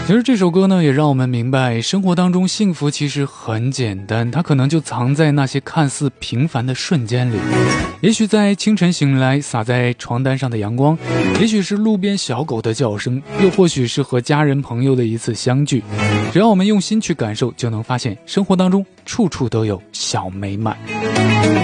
其实这首歌呢，也让我们明白，生活当中幸福其实很简单，它可能就藏在那些看似平凡的瞬间里。也许在清晨醒来洒在床单上的阳光，也许是路边小狗的叫声，又或许是和家人朋友的一次相聚。只要我们用心去感受，就能发现生活当中处处都有小美满。